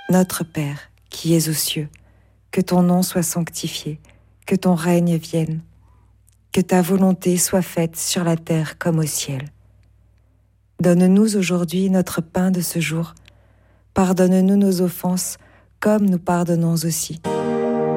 Notre Père, qui es aux cieux, que ton nom soit sanctifié, que ton règne vienne, que ta volonté soit faite sur la terre comme au ciel. Donne-nous aujourd'hui notre pain de ce jour. Pardonne-nous nos offenses, comme nous pardonnons aussi